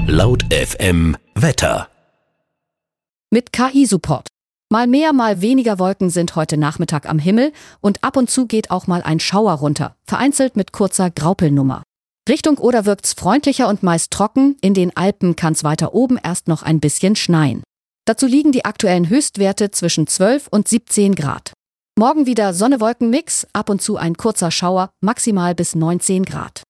Laut FM Wetter. Mit KI-Support. Mal mehr, mal weniger Wolken sind heute Nachmittag am Himmel und ab und zu geht auch mal ein Schauer runter, vereinzelt mit kurzer Graupelnummer. Richtung Oder wirkt's freundlicher und meist trocken, in den Alpen kann's weiter oben erst noch ein bisschen schneien. Dazu liegen die aktuellen Höchstwerte zwischen 12 und 17 Grad. Morgen wieder Sonne-Wolken-Mix, ab und zu ein kurzer Schauer, maximal bis 19 Grad.